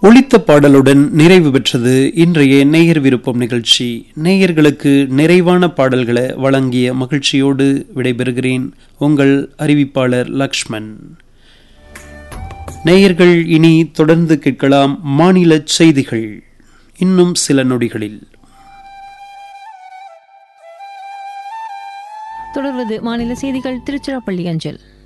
ஒலித்த பாடலுடன் நிறைவு பெற்றது இன்றைய நேயர் விருப்பம் நிகழ்ச்சி. நேயர்களுக்கு நிறைவான பாடல்களை வழங்கிய மகிழ்ச்சியோடு விடைபெறுகிறேன். உங்கள் அறிவிப்பாளர் லக்ஷ்மண். நேயர்கள் இனி தொடர்ந்து கேட்கலாம் மாநில செய்திகள் இன்னும் சில நொடிகளில். தொடர்வது மாநில செய்திகள் திருச்சிராப்பள்ளி அஞ்சல்.